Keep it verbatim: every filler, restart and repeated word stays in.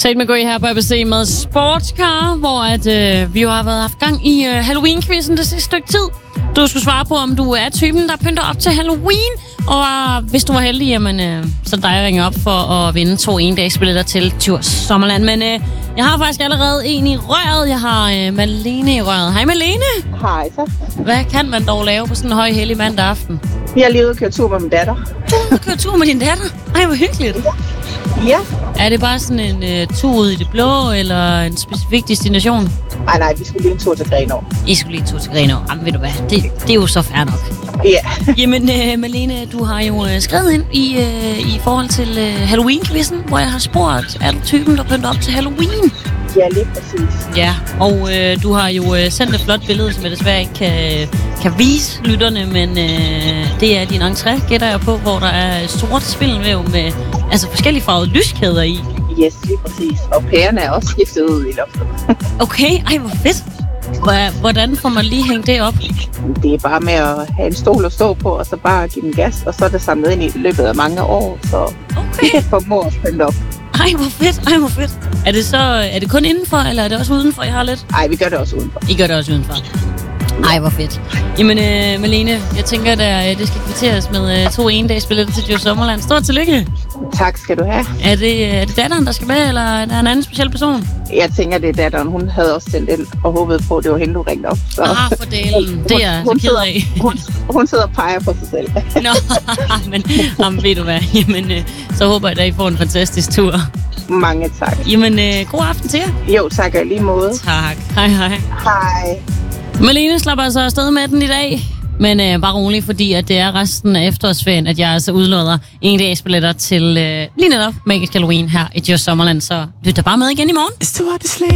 Tate McRae her på A B C med Sportscar, hvor at, øh, vi jo har været haft gang i øh, Halloween-quizzen det sidste stykke tid. Du skulle svare på, om du er typen, der pynter op til Halloween. Og øh, hvis du var heldig, jamen, øh, så dig at ringe op for at vinde to en-dagsbilletter til Djurs Sommerland. Men øh, jeg har faktisk allerede en i røret. Jeg har øh, Malene i røret. Hej Malene. Hej så. Hvad kan man dog lave på sådan en høj hellig mandag aften? Jeg har lige ude og køre tur med min datter. Du har kørt tur med din datter? Ej, hvor hyggeligt. Ja. Er det bare sådan en uh, tur ud i det blå, eller en specifik destination? Nej, nej, vi skulle lige en tur til Grenaa. I skulle lige en tur til Grenaa. Jamen, ved du hvad, det, det er jo så fair nok. Ja. Jamen, uh, Malene, du har jo uh, skrevet ind i, uh, i forhold til uh, Halloween-quizzen, hvor jeg har spurgt, er du typen, der pynter op til Halloween? Ja, lige præcis. Ja, og uh, du har jo uh, sendt et flot billede, som jeg desværre ikke kan, kan vise lytterne, men uh, det er din entré, gætter jeg på, hvor der er sort spindelvæv med altså forskellige farvede lyskæder i. Yes, lige præcis. Og pærerne er også skiftet ud i loftet. Okay, ej hvor fedt. Hvordan får man lige hængt det op? Det er bare med at have en stol at stå på, og så bare give den gas, og så er det samlet ind i løbet af mange år, så okay. Det kan formå at pynte op. Ej, hvor fedt, ej, hvor fedt. Er det så, er det kun indenfor, eller er det også udenfor, jeg har lidt? Ej, vi gør det også udenfor. I gør det også udenfor. Ej, hvor fedt. Jamen, øh, Malene, jeg tænker, at det skal kvitteres med øh, to en-dagsbilletter til Djurs Sommerland. Stort tillykke. Tak skal du have. Er det, er det datteren, der skal med, eller er der en anden speciel person? Jeg tænker, det er datteren. Hun havde også sendt ind og håbet på, at det var hende, du ringte op. Så. Ah, for delen. Det er jeg så ked af. Hun, hun sidder og peger på sig selv. Nå, men jamen, ved du hvad? Jamen, øh, så håber jeg, at I får en fantastisk tur. Mange tak. Jamen, øh, god aften til jer. Jo, tak og lige måde. Tak. Hej, hej. Hej. Malene slapper altså afsted med den i dag. Men øh, bare rolig, fordi at det er resten af efterårsferien, at jeg altså udlåder en dags billetter til øh, lige netop Magisk Halloween her i Djurs Sommerland. Så lyt da bare med igen i morgen.